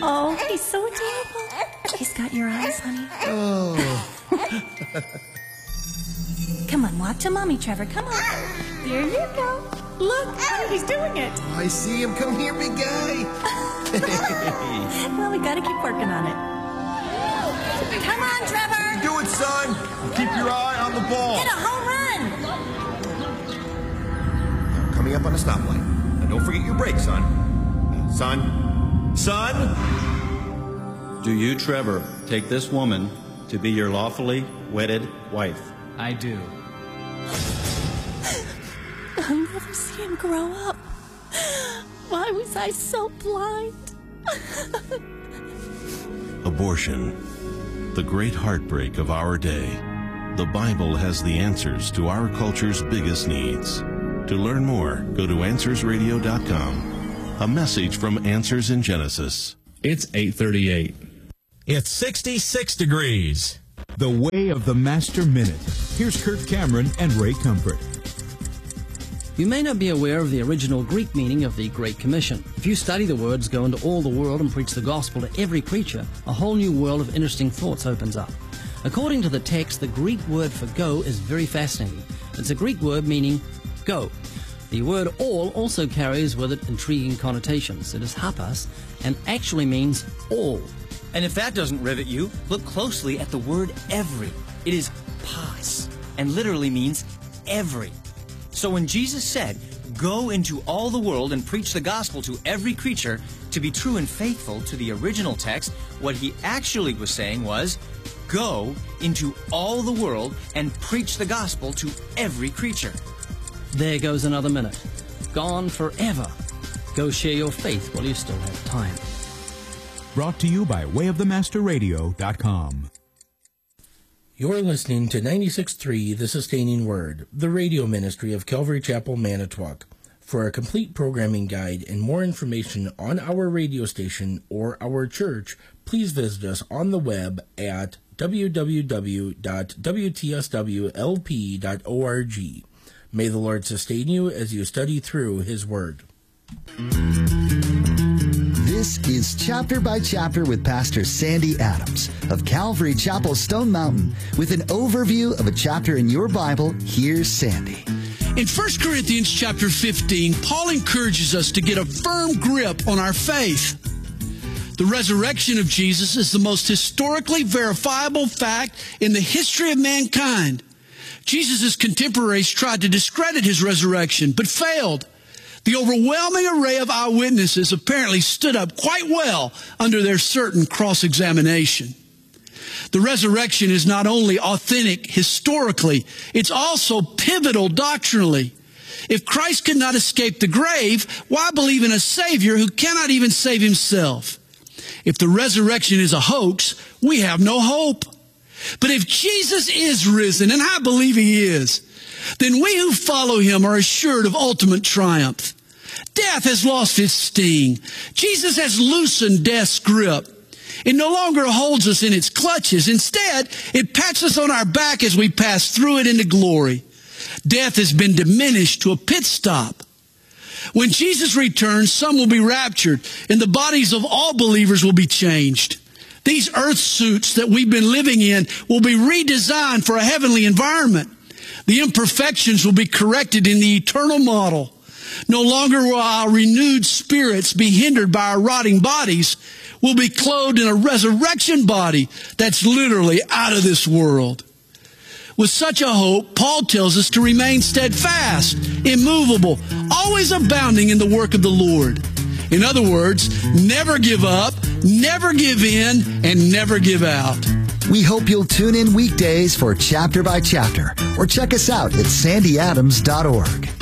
Oh, he's so adorable. He's got your eyes, honey. Oh. Come on, walk to Mommy, Trevor. Come on. Here you go. Look, honey, he's doing it. Oh, I see him. Come here, big guy. Well, we gotta keep working on it. Come on, Trevor. Do it, son. Keep your eye on the ball. Get a home run. Coming up on a stoplight. Now, don't forget your brakes, son. Son? Do you, Trevor, take this woman to be your lawfully wedded wife? I do. I'll never see him grow up. Why was I so blind? Abortion, the great heartbreak of our day. The Bible has the answers to our culture's biggest needs. To learn more, go to AnswersRadio.com. A message from Answers in Genesis. It's 8:38. It's 66 degrees. The Way of the Master Minute. Here's Kurt Cameron and Ray Comfort. You may not be aware of the original Greek meaning of the Great Commission. If you study the words, go into all the world and preach the gospel to every creature, a whole new world of interesting thoughts opens up. According to the text, the Greek word for go is very fascinating. It's a Greek word meaning go. The word all also carries with it intriguing connotations. It is hapas and actually means all. And if that doesn't rivet you, look closely at the word every. It is pas and literally means every. So when Jesus said, go into all the world and preach the gospel to every creature, to be true and faithful to the original text, what he actually was saying was, go into all the world and preach the gospel to every creature. There goes another minute. Gone forever. Go share your faith while you still have time. Brought to you by WayofTheMasterRadio.com. You're listening to 96.3 The Sustaining Word, the radio ministry of Calvary Chapel, Manitowoc. For a complete programming guide and more information on our radio station or our church, please visit us on the web at www.wtswlp.org. May the Lord sustain you as you study through His Word. This is Chapter by Chapter with Pastor Sandy Adams of Calvary Chapel, Stone Mountain. With an overview of a chapter in your Bible, here's Sandy. In 1 Corinthians chapter 15, Paul encourages us to get a firm grip on our faith. The resurrection of Jesus is the most historically verifiable fact in the history of mankind. Jesus' contemporaries tried to discredit his resurrection, but failed. The overwhelming array of eyewitnesses apparently stood up quite well under their certain cross-examination. The resurrection is not only authentic historically, it's also pivotal doctrinally. If Christ could not escape the grave, why believe in a Savior who cannot even save himself? If the resurrection is a hoax, we have no hope. But if Jesus is risen, and I believe he is, then we who follow him are assured of ultimate triumph. Death has lost its sting. Jesus has loosened death's grip. It no longer holds us in its clutches. Instead, it pats us on our back as we pass through it into glory. Death has been diminished to a pit stop. When Jesus returns, some will be raptured, and the bodies of all believers will be changed. These earth suits that we've been living in will be redesigned for a heavenly environment. The imperfections will be corrected in the eternal model. No longer will our renewed spirits be hindered by our rotting bodies. We'll be clothed in a resurrection body that's literally out of this world. With such a hope, Paul tells us to remain steadfast, immovable, always abounding in the work of the Lord. In other words, never give up, never give in, and never give out. We hope you'll tune in weekdays for Chapter by Chapter, or check us out at sandyadams.org.